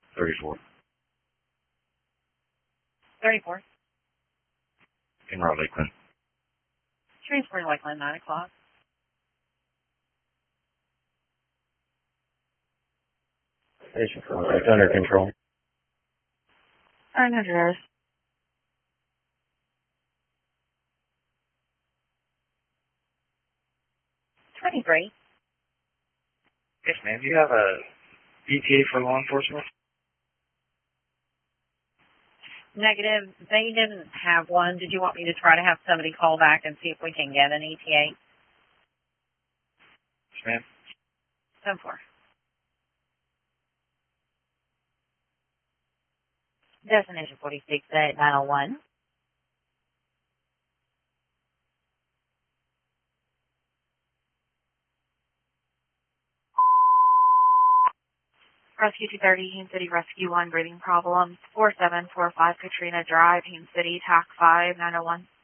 34. 34. In Raleigh, Lakeland. Transport Lakeland, 9 o'clock. Station contact under control. 900. 23. Yes, ma'am. Do you have a ETA for law enforcement? Negative. They didn't have one. Did you want me to try to have somebody call back and see if we can get an ETA? Yes, ma'am. 10-4. Destination 46 at 901. Rescue 230, Haines City Rescue 1, breathing problems. 4745 Katrina Drive, Haines City, TAC 5, 901.